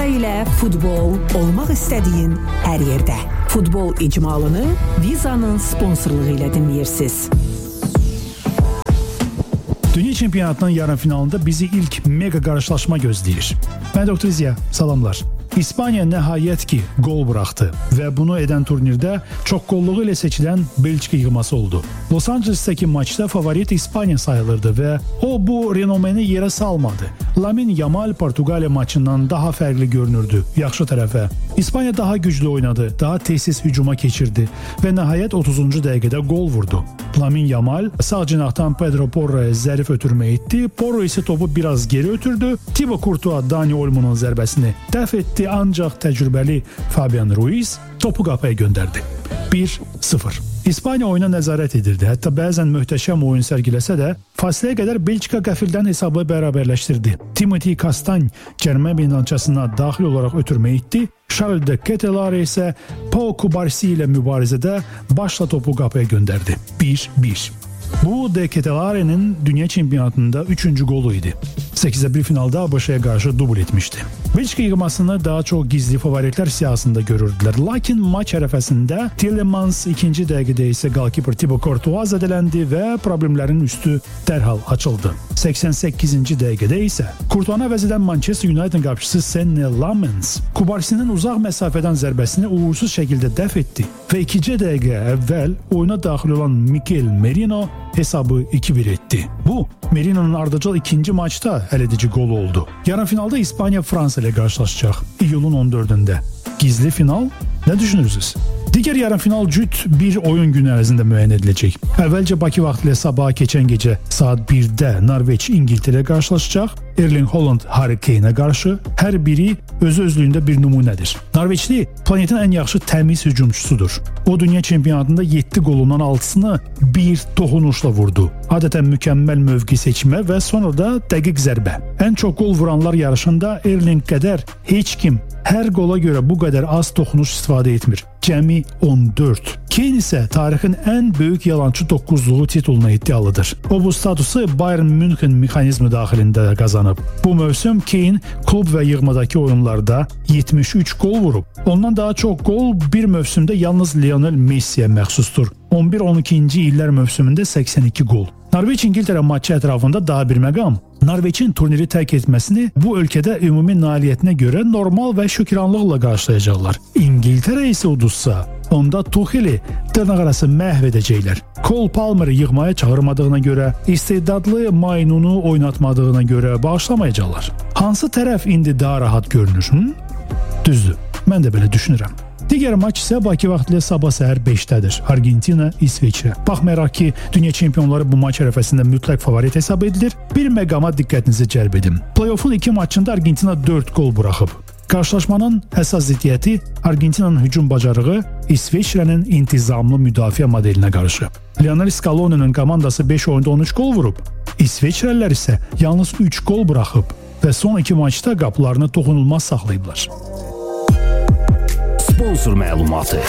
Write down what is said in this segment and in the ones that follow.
ilə futbol olmaq istədiyin hər yerdə. Futbol icmalını Viza'nın sponsorluğu ilə dinləyirsiniz. Dünya çempionatının yarım finalında bizi ilk mega qarşılaşma gözləyir. Mən Dr. Ziya, salamlar. İspaniya nəhayət ki gol buraxdı və bunu edən turnirdə çox qolluğu ilə seçilən Belçika yığması oldu. Los Angeles'təki maçda favorit İspaniya sayılırdı və o bu renomeni yerə salmadı. Lamine Yamal Portuqaliya maçından daha fərqli görünürdü, yaxşı tərəfə. İspaniya daha güclü oynadı, daha tez hücuma keçirdi və nəhayət 30-cu dəqiqədə gol vurdu. Lamine Yamal sağ cinahdan Pedro Porro'ya zərif ötürmə etdi. Porro isə topu biraz geri ötürdü. Thibaut Courtois Dani Olmo'nun zərbəsini dəf etdi, ancaq təcrübəli Fabian Ruiz topu qapıya göndərdi. 1-0. İspaniya oyuna nəzarət edirdi. Hətta bəzən möhtəşəm oyun sərgiləsə də, fasiləyə qədər Belçika qəfildən hesabı bərabərləşdirdi. Timothy Castagne cərimə meydançasına daxil olaraq ötürmə etdi. Charles de Ketelaere isə Pau Cubarsí ilə mübarizədə başla topu qapıya göndərdi. 1-1. Bu de Ketelaere'nin dünya çempionatında 3. golü idi. 8-1 finalda ABŞ-ya qarşı dubl etmişdi. Belçika yığmasını daha çox gizli favoritlər siyasında görürdülər. Lakin maç ərəfəsində Tielemans 2-ci dəqiqədə isə goalkeeper Thibaut Courtois zədələndi və problemlərin üstü dərhal açıldı. 88-ci dəqiqədə isə Courtois-u əvəz edən Manchester United qapıçısı Senne Lammens Cubarsí'nin uzaq məsafədən zərbəsini uğursuz şəkildə dəf etdi və 2-ci dəqiqə əvvəl oyuna daxil olan Mikel Merino hesabı 2-1 etdi. Bu, Merino'nun ardıcıl ikinci maçda əledici gol oldu. Yarım finalda İspaniya Fransa ilə qarşılaşacaq iyulun 14-də. Gizli final, nə düşünürsünüz? Digər yarım final cüt bir oyun günü ərzində müəyyən ediləcək. Əvvəlcə Bakı vaxtı ilə sabaha keçən gecə saat 1-də Norveç İngiltərə qarşılaşacaq. Erling Haaland Harry Kane'ə qarşı hər biri özü-özlüyündə bir nümunədir. Norveçli planetin ən yaxşı təmiz hücumçusudur. O dünya çempionatında 7 qolundan 6-sını bir toxunuşla vurdu. Adətən mükəmməl mövqe seçmə və sonra da dəqiq zərbə. Ən çox qol vuranlar yarışında Erling qədər heç kim hər qola görə bu qədər az toxunuş istifadə etmir. Cəmi 14. Kane isə tarixin ən böyük yalançı 9-luğu tituluna iddialıdır. O bu statusu Bayern München mexanizmi daxilində qazanıb. Bu mövsüm Kane klub və yığmadakı oyunlarda 73 gol vurub. Ondan daha çox gol bir mövsümdə yalnız Lionel Messi'yə məxsusdur. 11-12-ci illər mövsümündə 82 gol. Norveç İngiltərə maçı ətrafında daha bir məqam. Norveçin turniri tərk etməsini bu ölkədə ümumi nailiyyətinə görə normal və şükranlıqla qarşılayacaqlar. İngiltərə isə uduzsa, onda Tucheli dırnaqarası məhv edəcəklər. Cole Palmer'ı yığmaya çağırmadığına görə, istedadlı Maynunu oynatmadığına görə bağışlamayacaqlar. Hansı tərəf indi daha rahat görünür? Düzdür, mən də belə düşünürəm. Digər maç isə Bakı vaxtı ilə sabah səhər 5-dədir. Argentina, İsveçrə. Baxmayaraq ki, dünya çempionları bu maç ərəfəsində mütləq favorit hesab edilir, bir məqama diqqətinizi cəlb edim. Play-off'un 2 maçında Argentina 4 gol buraxıb. Qarşılaşmanın əsas ziddiyyəti Argentinanın hücum bacarığı İsveçrənin intizamlı müdafiə modelinə qarşı. Lionel Scaloni'nin komandası 5 oyunda 13 gol vurub. İsveçrəlilər isə yalnız 3 gol buraxıb və son 2 maçda qapılarını toxunulmaz saxlayıblar. Sponsor məlumatı.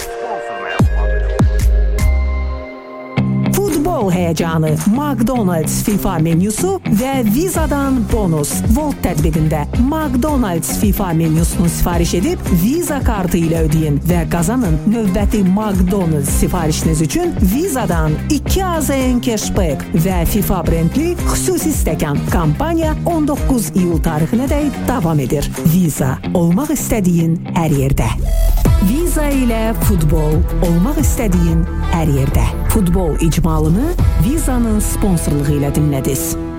Futbol həyəcanı, McDonald's FIFA menyusu və Viza'dan bonus. Volt tətbiqində McDonald's FIFA menyusunu sifariş edib Visa kartı ilə ödeyin və qazanın növbəti McDonald's sifarişiniz üçün Viza'dan 2 AZN cashback və FIFA brendli xüsusi stəkan. Kampaniya 19 iyul tarixinədək davam edir. Visa, olmaq istədiyin hər yerdə. Visa ilə futbol olmaq istədiyin hər yerdə. Futbol icmalını Viza'nın sponsorluğu ilə dinlədiniz.